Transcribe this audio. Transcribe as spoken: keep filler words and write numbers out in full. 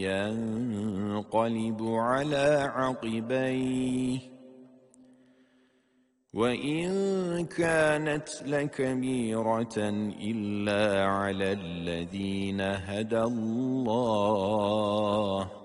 ينقلب على عقبيه وإن كانت لكبيرة إلا على الذين هدى الله